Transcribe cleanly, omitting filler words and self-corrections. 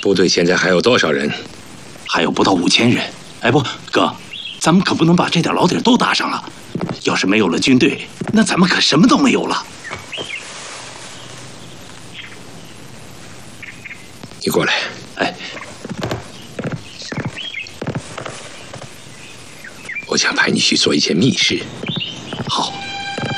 部队现在还有多少人？ 还有不到5000人。哎不，哥，咱们可不能把这点老底都搭上了。要是没有了军队，那咱们可什么都没有了。 你过来。 哎， 我想派你去做一件密事。 好。